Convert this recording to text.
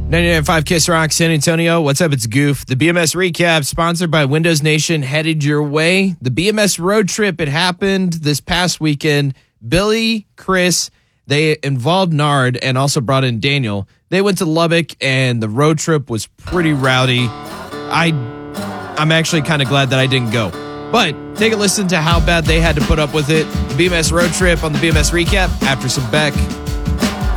99.5 Kiss Rock, San Antonio. What's up? It's Goof. The BMS Recap, sponsored by Windows Nation, headed your way. The BMS road trip, it happened this past weekend. Billy, Chris, they involved Nard and also brought in Daniel. They went to Lubbock, and the road trip was pretty rowdy. I'm actually kind of glad that I didn't go. But take a listen to how bad they had to put up with it. The BMS road trip on the BMS Recap after some Beck.